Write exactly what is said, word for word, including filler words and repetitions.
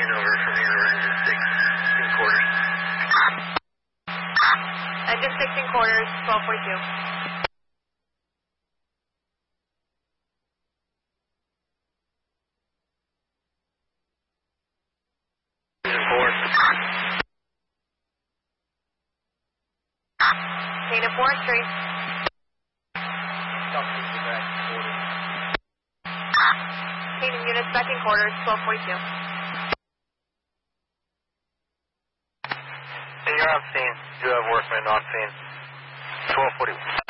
over from the other engine six in quarters. Engine six in quarters, twelve forty-two. Dana four straight. Canaan units back in quarters, twelve forty-two. Hey, you're on scene. You have workmen on scene. twelve forty-one.